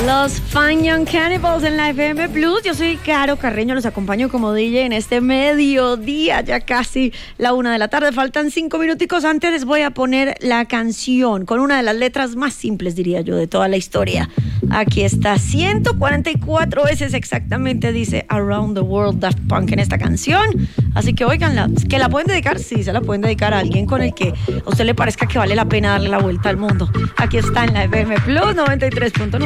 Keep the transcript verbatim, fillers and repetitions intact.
Los Fun Young Cannibals en la F M Plus. Yo soy Caro Carreño, los acompaño como D J en este mediodía, ya casi la una de la tarde. Faltan cinco minuticos. Antes les voy a poner la canción con una de las letras más simples, diría yo, de toda la historia. Aquí está, ciento cuarenta y cuatro veces exactamente dice Around the World Daft Punk en esta canción. Así que óiganla, que la pueden dedicar, sí, se la pueden dedicar a alguien con el que a usted le parezca que vale la pena darle la vuelta al mundo. Aquí está en la F M Plus noventa y tres punto nueve.